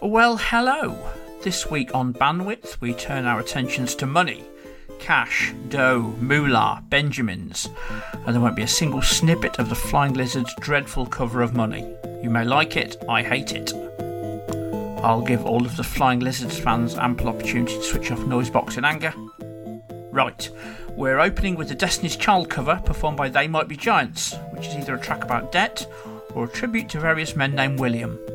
Well, hello. This week on Bandwidth, we turn our attentions to money. Cash, dough, moolah, Benjamins. And there won't be a single snippet of the Flying Lizard's dreadful cover of Money. You may like it, I hate it. I'll give all of the Flying Lizards fans ample opportunity to switch off Noisebox in anger. Right, we're opening with the Destiny's Child cover performed by They Might Be Giants, which is either a track about debt or a tribute to various men named William.